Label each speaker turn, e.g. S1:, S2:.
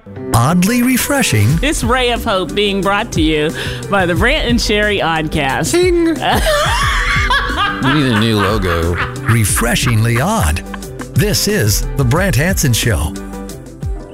S1: Oddly refreshing.
S2: This ray of hope being brought to you by the Brant and Sherry Oddcast.
S1: Ting.
S3: We need a new logo.
S1: Refreshingly odd. This is The Brant Hansen Show.